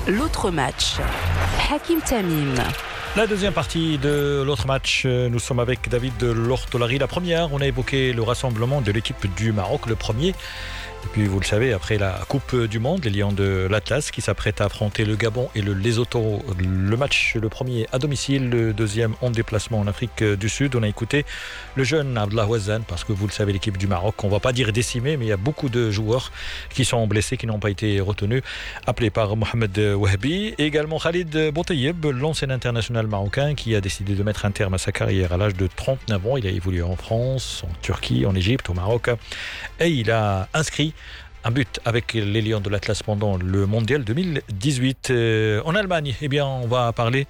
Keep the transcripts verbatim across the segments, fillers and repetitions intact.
L'autre match. Hakim Tamim. La deuxième partie de l'autre match, nous sommes avec David de l'Ortolari. La première, on a évoqué le rassemblement de l'équipe du Maroc, le premier. Et puis vous le savez, après la Coupe du Monde, les Lions de l'Atlas qui s'apprêtent à affronter le Gabon et le Lesotho. Le match, le premier à domicile, le deuxième en déplacement en Afrique du Sud. On a écouté le jeune Abdallah Ouazzane, parce que vous le savez, l'équipe du Maroc, on ne va pas dire décimée, mais il y a beaucoup de joueurs qui sont blessés, qui n'ont pas été retenus, appelés par Mohamed Wahbi. Et également Khalid Boutayeb, l'ancien international marocain, qui a décidé de mettre un terme à sa carrière à l'âge de trente-neuf ans. Il a évolué en France, en Turquie, en Égypte, au Maroc. Et il a inscrit un but avec les Lions de l'Atlas pendant le Mondial deux mille dix-huit. Euh, en Allemagne, eh bien, on va parler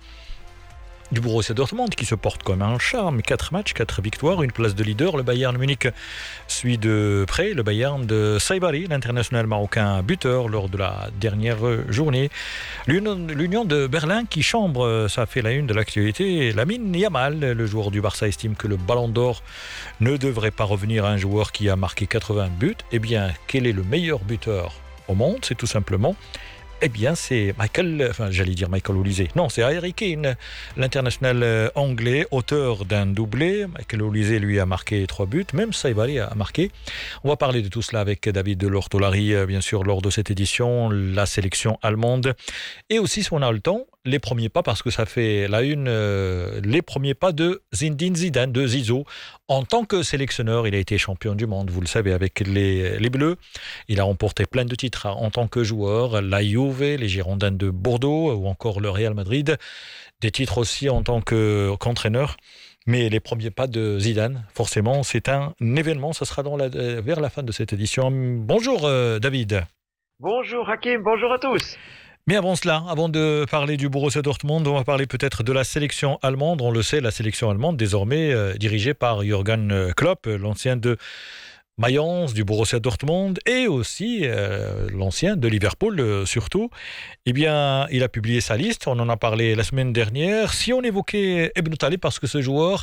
du Borussia Dortmund qui se porte comme un charme. Quatre matchs, quatre victoires, une place de leader. Le Bayern Munich suit de près le Bayern de Saibari, l'international marocain buteur lors de la dernière journée. L'Union, l'Union de Berlin qui chambre, ça fait la une de l'actualité. Lamine Yamal, le joueur du Barça, estime que le Ballon d'Or ne devrait pas revenir à un joueur qui a marqué quatre-vingts buts. Eh bien, quel est le meilleur buteur au monde? C'est tout simplement Eh bien, c'est Michael, enfin, j'allais dire Michael Olise. Non, c'est Harry Kane, l'international anglais, auteur d'un doublé. Michael Olise, lui, a marqué trois buts. Même Saibari a marqué. On va parler de tout cela avec David de l'Ortolari, bien sûr, lors de cette édition, la sélection allemande. Et aussi, si on a le temps, les premiers pas, parce que ça fait la une, euh, les premiers pas de Zinedine Zidane, de Zizou. En tant que sélectionneur, il a été champion du monde, vous le savez, avec les, les Bleus. Il a remporté plein de titres en tant que joueur, la Juve, les Girondins de Bordeaux ou encore le Real Madrid. Des titres aussi en tant que, qu'entraîneur. Mais les premiers pas de Zidane, forcément, c'est un événement. Ça sera dans la, vers la fin de cette édition. Bonjour euh, David. Bonjour Hakim, bonjour à tous. Mais avant cela, avant de parler du Borussia Dortmund, on va parler peut-être de la sélection allemande. On le sait, la sélection allemande désormais euh, dirigée par Jürgen Klopp, l'ancien de Mayence, du Borussia Dortmund, et aussi euh, l'ancien de Liverpool euh, surtout. Eh bien, il a publié sa liste, on en a parlé la semaine dernière. Si on évoquait Ibn Talib, parce que ce joueur,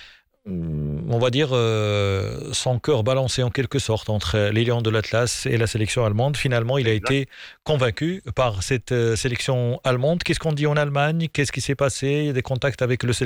on va dire, euh, son cœur balancé en quelque sorte entre les Lions de l'Atlas et la sélection allemande. Finalement, il a été convaincu par cette euh, sélection allemande. Qu'est-ce qu'on dit en Allemagne? Qu'est-ce qui s'est passé? Il y a des contacts avec le